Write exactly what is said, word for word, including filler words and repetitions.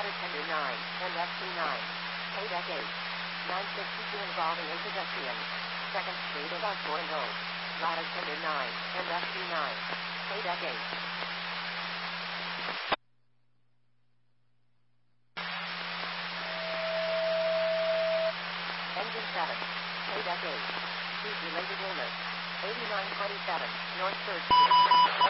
Ladder tender nine, and F T nine. Pay deck eight. nine sixty-two involving a pedestrian. second Street of Osborne Road. Ladder tender nine, and F T nine. Pay deck eight. Engine seven. Pay deck eight. Heat related illness. eighty-nine twenty-seven, North third Street.